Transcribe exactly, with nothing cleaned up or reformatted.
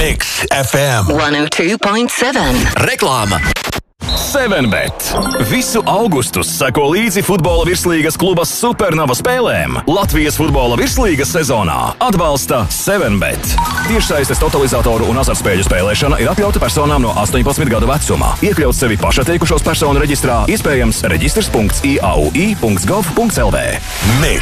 Mix F M one oh two point seven. Reklāma. seven bet. Visu augustu seko līdzi futbola virslīgas kluba Supernova spēlēm. Latvijas futbola virslīgas sezonā atbalsta seven bet. Tiešsaistes totalizatoru un azartspēļu spēlēšana ir atļauta personām no astoņpadsmit gadu vecumā. Iekļaut sevi pašatteikušos personu reģistrā, iespējams reģistrs punkts i a u i punkts gov punkts l v. Mix